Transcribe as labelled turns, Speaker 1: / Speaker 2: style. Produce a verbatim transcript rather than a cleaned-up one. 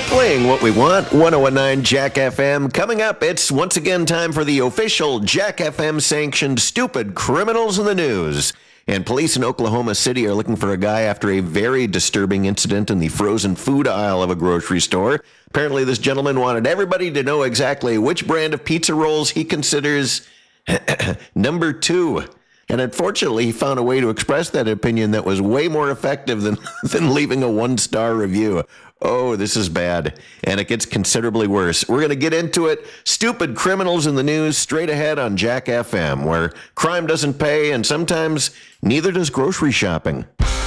Speaker 1: Playing what we want, one oh one nine Jack F M. Coming up, it's once again time for the official Jack F M sanctioned Stupid Criminals in the News. And police in Oklahoma City are looking for a guy after a very disturbing incident in the frozen food aisle of a grocery store. Apparently, this gentleman wanted everybody to know exactly which brand of pizza rolls he considers number two. And unfortunately, he found a way to express that opinion that was way more effective than, than leaving a one-star review. Oh, this is bad. And it gets considerably worse. We're going to get into it. Stupid Criminals in the News straight ahead on Jack F M, where crime doesn't pay and sometimes neither does grocery shopping.